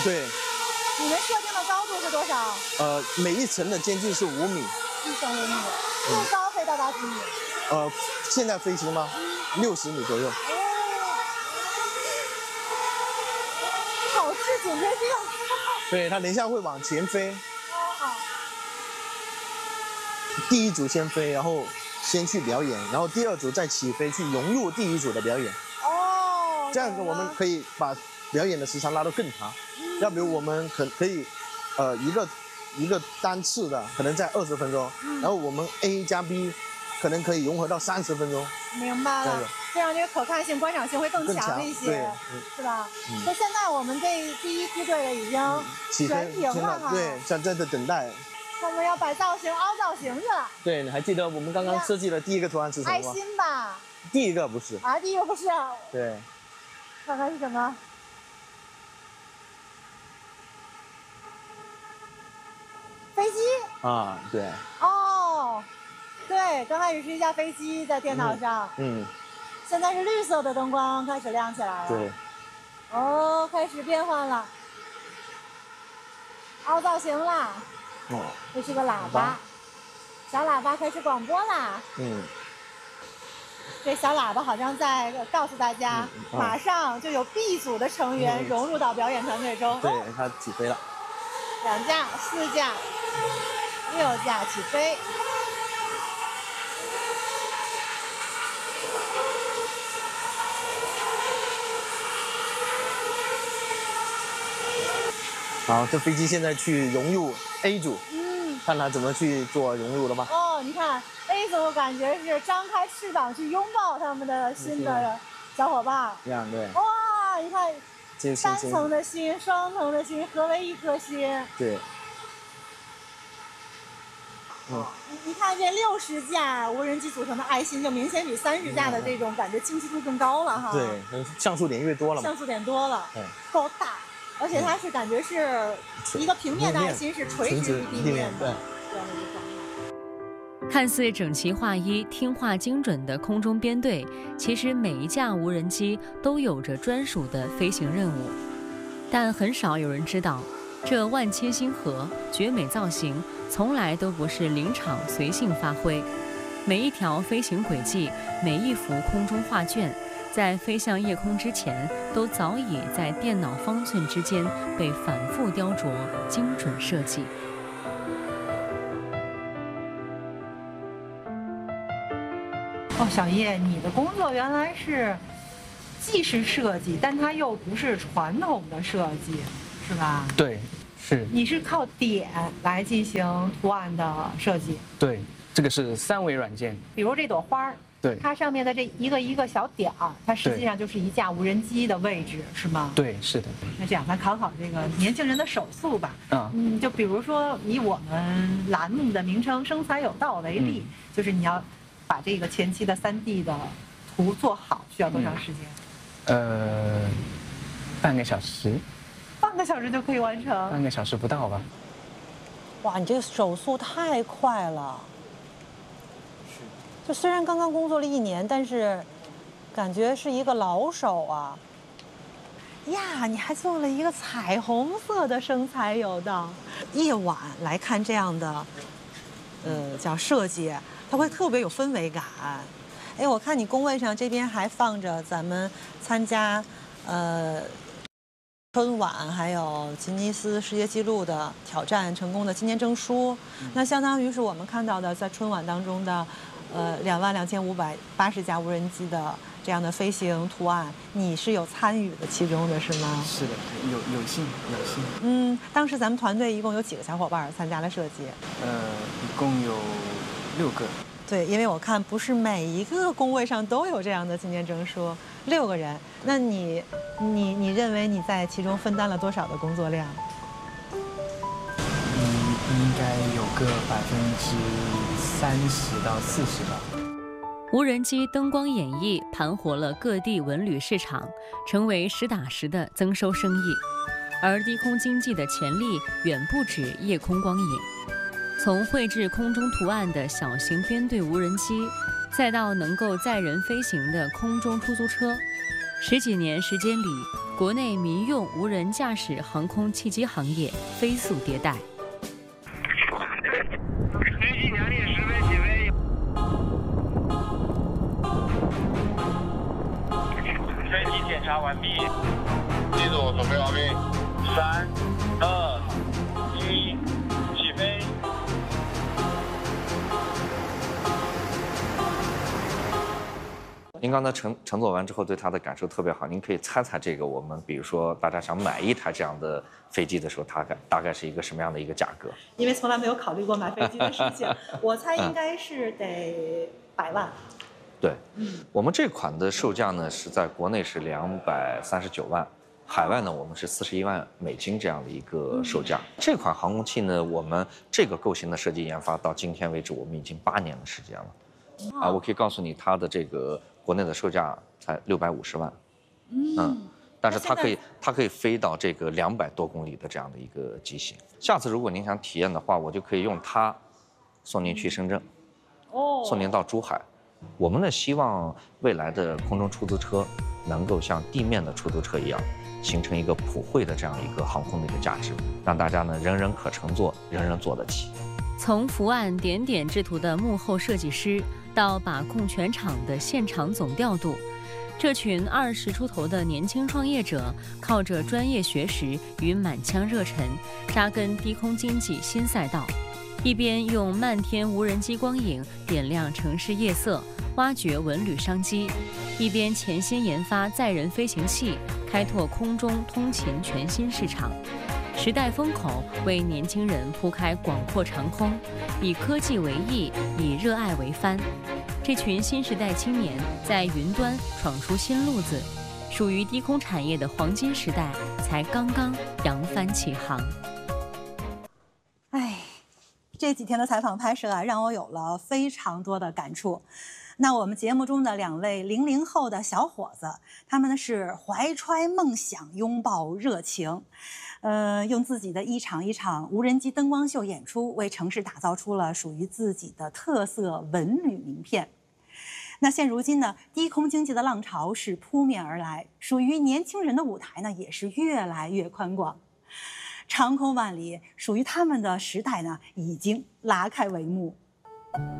对。 你们设定的高度是多少？ 每一层的间距是5米。 1层5米，最高可以到达几米？ 现在飞行吗？60米左右。 好吃警觉性。 对，它等一下会往前飞。第一组先飞，然后先去表演，然后第2组再起飞去融入第1组的表演。 哦。 这样子我们可以把表演的时长拉得更长。要比如我们可以，一个单次的可能在20分钟，然后我们 A 加 B 可能可以融合到30分钟。 明白了，这样这个可看性、观赏性会更强一些， 对， 是吧？那现在我们这第1梯队的已经悬停了哈， 对，在等待。 他们要摆造型、凹造型去了。 对，你还记得我们刚刚设计的第1个图案是什么吗？ 爱心吧？ 第1个不是。 啊，第1个不是啊。 对。 看看是什么？飞机啊，对。 哦，对，刚开始是一架飞机在电脑上，现在是绿色的灯光开始亮起来了， 对。 哦，开始变换了，凹造型啦，这是个喇叭，小喇叭开始广播啦，这小喇叭好像在告诉大家，马上就有 B 组的成员融入到表演团队中， 对，它起飞了 ，2架、4架、6架起飞。 好，这飞机现在去融入 A 组，看它怎么去做融入了吧？ 哦，你看 A 组感觉是张开翅膀去拥抱他们的新的小伙伴。 这样对。 哇，你看，3层的心、双层的心合为1颗心。 对。 你看这60架无人机组成的爱心，就明显比30架的这种感觉清晰度更高了哈。 对，像素点越多了嘛。 像素点多了，够大。而且它是感觉是一个平面的爱心，是垂直于地面的这样的一个状态。 看似整齐划一、听话精准的空中编队，其实每一架无人机都有着专属的飞行任务。但很少有人知道，这万千星河、绝美造型，从来都不是临场随性发挥。每一条飞行轨迹，每一幅空中画卷，在飞向夜空之前，都早已在电脑方寸之间被反复雕琢、精准设计。 哦，小叶，你的工作原来是既是设计，但它又不是传统的设计，是吧？ 对，是。 你是靠点来进行图案的设计？ 对，这个是3维软件。 比如这朵花儿。 对， 它上面的这一个小点儿，它实际上就是一架无人机的位置，是吗？ 对，是的。 那这样，咱考考这个年轻人的手速吧。就比如说以我们栏目的名称"生财有道"为例，就是你要把这个前期的3D 的图做好，需要多长时间？ 半个小时。 半个小时就可以完成？ 半个小时不到吧。 哇，你这个手速太快了。就虽然刚刚工作了1年，但是感觉是一个老手啊。呀，你还做了一个彩虹色的生财有道。夜晚来看这样的，叫设计，它会特别有氛围感。哎，我看你工位上这边还放着咱们参加春晚还有吉尼斯世界纪录的挑战成功的纪念证书，那相当于是我们看到的在春晚当中的。22580架无人机的这样的飞行图案，你是有参与的其中的是吗？ 是的，有幸。 当时咱们团队一共有几个小伙伴参加了设计？ 一共有6个。 对，因为我看不是每一个工位上都有这样的纪念证书，6个人。那你认为你在其中分担了多少的工作量？ 应该有个30%到40%吧。 无人机灯光演绎盘活了各地文旅市场，成为实打实的增收生意。而低空经济的潜力远不止夜空光影。从绘制空中图案的小型编队无人机，再到能够载人飞行的空中出租车， 10几年时间里，国内民用无人驾驶航空汽机行业飞速迭代。 飞机2点10分起飞。飞机检查完毕。机组准备完毕。3、2、1，起飞。 您刚才乘坐完之后，对它的感受特别好。您可以猜猜这个，我们比如说大家想买一台这样的飞机的时候，它大概是一个什么样的一个价格？ 因为从来没有考虑过买飞机的事情，我猜应该是得100万。 对，我们这款的售价呢是在国内是239万，海外呢我们是41万美金这样的一个售价。这款航空器呢，我们这个构型的设计研发到今天为止，我们已经8年的时间了。我可以告诉你，它的这个国内的售价才650万，但是它可以飞到这个200多公里的这样的一个机型。下次如果您想体验的话，我就可以用它送您去深圳，送您到珠海。我们呢希望未来的空中出租车能够像地面的出租车一样，形成一个普惠的这样一个航空的一个价值，让大家呢人人可乘坐，人人坐得起。 从伏案点点制图的幕后设计师，到把控全场的现场总调度，这群20出头的年轻创业者，靠着专业学识与满腔热忱，扎根低空经济新赛道。一边用漫天无人机光影点亮城市夜色，挖掘文旅商机，一边潜心研发载人飞行器，开拓空中通勤全新市场。时代风口为年轻人铺开广阔长空，以科技为翼，以热爱为帆。这群新时代青年在云端闯出新路子，属于低空产业的黄金时代才刚刚扬帆起航。 这几天的采访拍摄啊，让我有了非常多的感触。那我们节目中的2位00后的小伙子，他们呢是怀揣梦想，拥抱热情，用自己的一场一场无人机灯光秀演出，为城市打造出了属于自己的特色文旅名片。那现如今呢，低空经济的浪潮是扑面而来，属于年轻人的舞台呢，也是越来越宽广。长空万里，属于他们的时代呢，已经拉开帷幕。